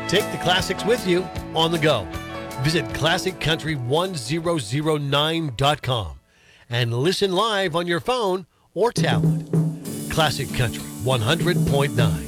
Take the classics with you on the go. Visit ClassicCountry1009.com and listen live on your phone or tablet. Classic Country 100.9.